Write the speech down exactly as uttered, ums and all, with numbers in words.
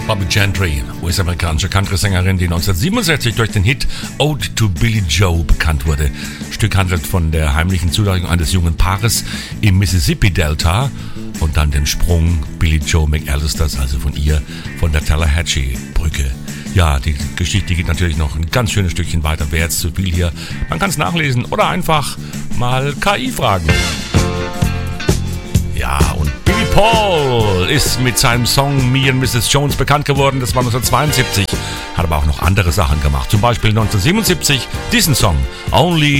Bobby Gentry, US-amerikanische Country-Sängerin, die neunzehnhundertsiebenundsechzig durch den Hit Ode to Billie Joe bekannt wurde. Das Stück handelt von der heimlichen Zulassung eines jungen Paares im Mississippi-Delta und dann den Sprung Billie Joe McAllisters, also von ihr, von der Tallahatchie-Brücke. Ja, die Geschichte geht natürlich noch ein ganz schönes Stückchen weiter. Wäre jetzt zu viel hier. Man kann es nachlesen oder einfach mal K I fragen. Ja, und Billy Paul ist mit seinem Song Me and Missus Jones bekannt geworden. Das war neunzehnhundertzweiundsiebzig. Hat aber auch noch andere Sachen gemacht. Zum Beispiel neunzehnhundertsiebenundsiebzig diesen Song Only